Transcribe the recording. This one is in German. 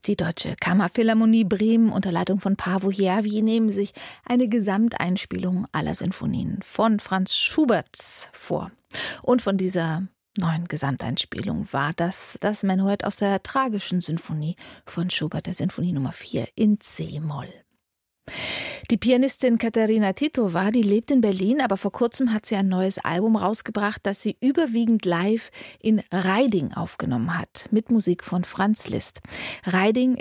Die Deutsche Kammerphilharmonie Bremen unter Leitung von Paavo Järvi nehmen sich eine Gesamteinspielung aller Sinfonien von Franz Schubert vor. Und von dieser neuen Gesamteinspielung war das Menuett aus der Tragischen Sinfonie von Schubert, der Sinfonie Nummer 4 in C-Moll. Die Pianistin Katerina Titova, die lebt in Berlin, aber vor kurzem hat sie ein neues Album rausgebracht, das sie überwiegend live in Reiding aufgenommen hat, mit Musik von Franz Liszt. Reiding